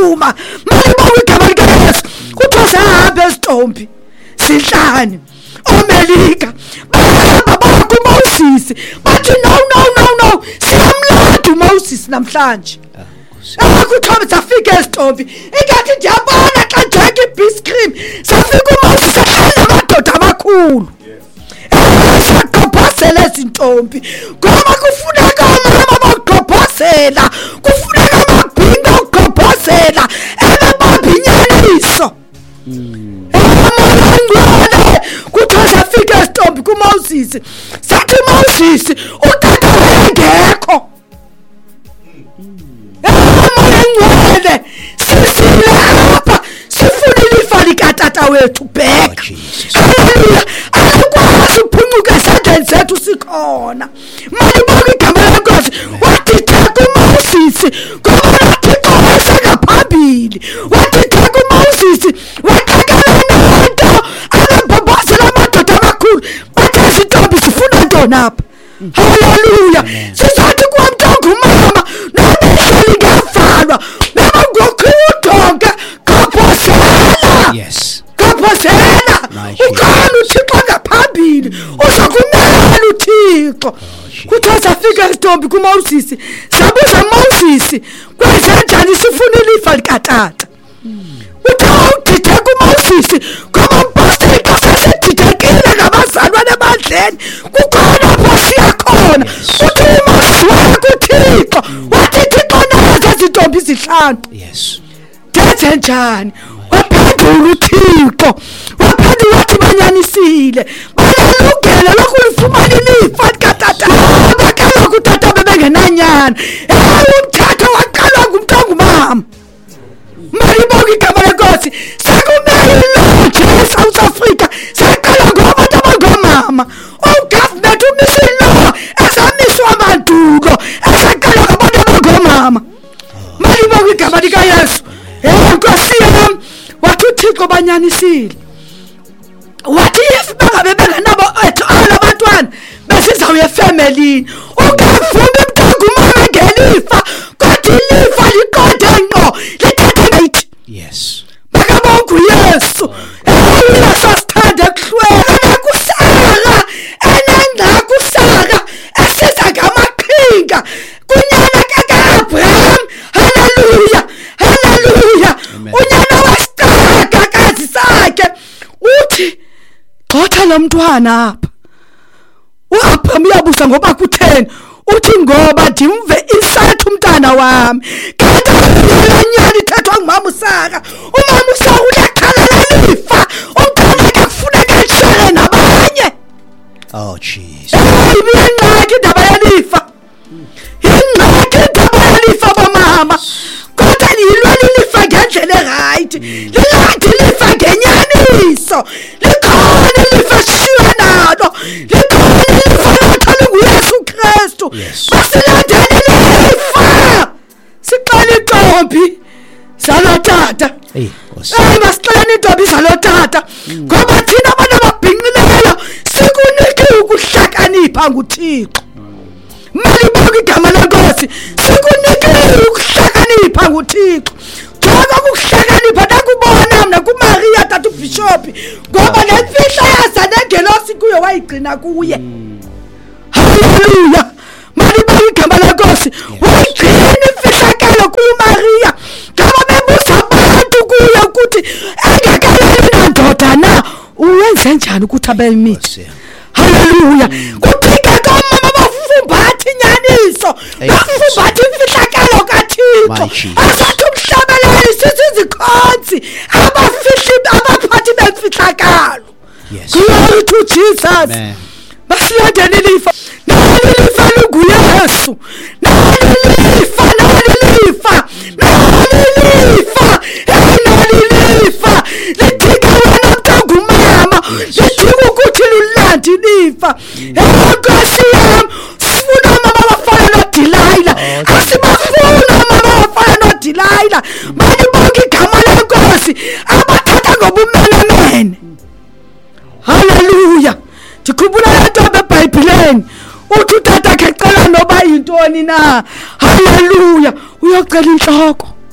uyaphuma malibonke igama likaYesu kuthi sahambe ezitombi sihlani omelika baba kuMoses bathi no siyamlanda uMoses namhlanje akuthobe safika ezitombi ingathi ndiyabona xa njeke ibiscream safika uMoses ahlala amadoda amakhulu sakhophosela izintombi ngoba kufuneka amama bakhophosela kufuneka amabhinqa ukhophosela ebabamba inyaniso kuthi safika ezitombi kuMoses sathi Moses utata wengekho ngcwele sisilapha sifuna ilifa likatata wethu bheka akwazi uphuncuka esandleni zethu sikhona malibonke igama lenkosi wathitha kuMoses ngoba Thixo wayesengaphambili wathitha kuMoses waxakela nento ababhobozela amadoda amakhulu bathi izintombi zifuna ntoni apha haleluya sizathi kwamntu ongumama nomhleli ngavalwa noma ngokhudonke kaphosela Yes. kaphosela ukhona uThixo ngaphambili uzokumela uThixo kuthi safika ezitombi kuMoses sabuza Moses kwenzenjani sifuna ilifa likatata uthithe kuMoses ngoba umpostoli xa sesithithekile ngabazalwane ebandleni kukhona apho siyakhona uthi uMoses wakuThixo wathi Thixo nazo izintombi zihlanu Yes. ndenze njani waphendula uThixo waphendula wathi banyanisile banelungelo lokulifumana ilifa likatata bakala kutata bebengenanyana umthatha waqalwa ngumuntu ongumama malibonke igama lenkosi sekumele ilonje eSouth Africa saqala ngabantu abangomama ugovernment umisilo ezamiswa amandulo esaqala ngabantu abangomama malibonke igama likaYesu enkosi yami wathi uThixo banyanisile wathi if bangabe bengenabo ethu abantwana besizawuye efamily ungavumi umntongumama ngelifa kodwa ilifa liqonde ngqo lithathe ngathi Yes. bakabonke uYesu sasithanda ekuhlwela kusara enenga kusara esiza ngamaqhinga kunyana kaAbraham haleluya unyana wasitaka kazi sakhe uthi xotha lo mntwana apha uAbraham uyabuza ngoba kutheni uthi ngoba ndimve inside umntana wami kanti lenyani ithethwa ngumama uSara umama uSara uyakhala lifa umntana kufuneka eshare nabanye Oh Jesus. ingxaki indaba yelifa indaba yelifa bomama kodwa nilwela ilifa ngendlela right lilandi ilifa ngenyaniso likhona ilifa eshiwa nalo likhona ilifa lothola nguYesu Kristu basilandela ilifa siqala intombi salotata masixelani intombi salotata ngoba thina abantu ababhinqileyo sikunike ukuhlakanipha nguThixo malibonke igama lenkosi sikunike ukuhlakanipha nguThixo ngoba ukuhlakanipha nakubona mina kuMaria tata uBishop ngoba lemfihla yaza nengelosi kuyo wayigcina kuye haleluya malibonke igama lenkosi wayigcina imfihlakalo kuMaria ngoba bebuza abantu kuye ukuthi engakalali nandoda na uwenze njani ukuthi abelimithi haleluya kuphika komama bafumbatha inyaniso bafumbatha imfihlakalo kaThixo asathi umhlabeleli sizikhonzi abafihli abaphathi bemfihlakalo glory to Jesus basilandela ilifa nalilifa lunguYesu nalilifa lithika wena mntongumama lithika ukuthi lulandi ilifa enkosi yami sifuna mama bafana noDelilah asibafuna mama bafana noDelilah malibonke igama lenkosi abathatha ngobumenemene haleluya ndikhumbula lento eBhayibhelini uthi utata ke cela noba yintoni na haleluya uyocela inhloko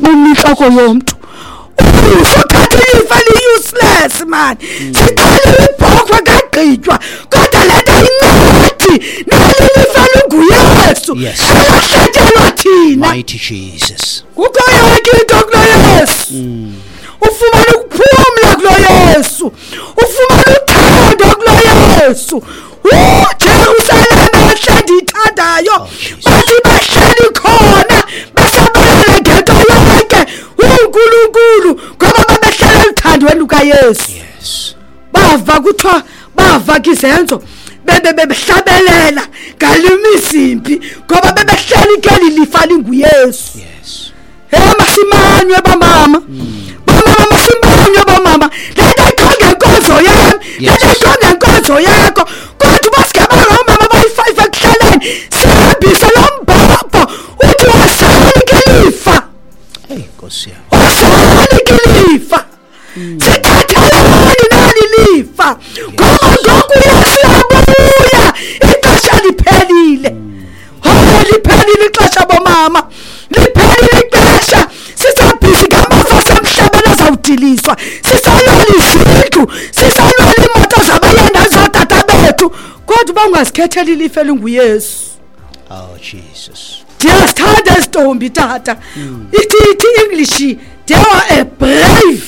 uquma inhloko yomntu usuthatha ilifa li-useless man siqale ibhokhwe kagqitywa kodwa lento incwadi nalilifa lunguyesu elahletyelwa thina Mighty Jesus. kukho yonke into kulo Yesu ufumana ukuphumla kulo Yesu ufumana uthando kulo Yesu Jerusalem ehlendithandayo bathi bahleli khona basabela ngento yonke uNkulunkulu ngoba babehlala lithandweni lukaYesu. Yes. Bava kuthiwa bava izenzo bebehlabelela ngalimizimbi ngoba bebehleli ngeli lifa linguYesu. Yes. Masimanywe bamama bamama simanywe bamama lento ikhonge inkonzo yami lento ikhonge inkonzo yakho kodwa basigaba ngomama bayi5 ekuhlaleni sihambise lo mbhobho uthi wasalike ilifa Hey, Nkosi yami. wasalike ilifa sithathelani nani lifa ngoba ngoku uyasiyabuya ixesha liphelile liphelile ixesha bomama liphelile ixesha sisabhizi ngamafa semhlabeni azawudiliswa sisalwela izindlu sisalwela imoto zabayenda zodata bethu kodwa bawungazikhethela ilifa elinguYesu. Oh, Jesus. Ndiyazithanda izintombi tata ithi English they were a brave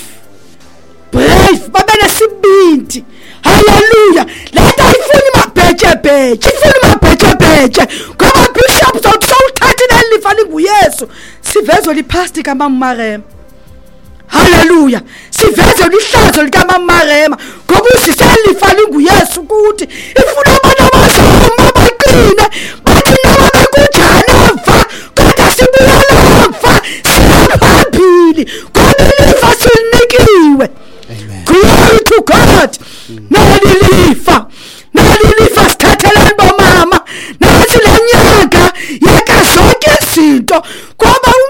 babenesibindi. Hallelujah. Leta ifuni mabhetshe ngoba bishop sowuthatha nelifa linguYesu sivezwe lipasti kaMamarema. Hallelujah. Sivezwe lihlazo likaMamarema ngoba usiselifa linguYesu kuthi ifuna abantu abazoma baqine bathi noma bekujana kodwa sibuyela mfa siphambili ngoba ilifa silinikiwe. Amen. Glory to God. Nalilifa sithathelani bomama nasi lenyanga yaka zonke izinto ngoba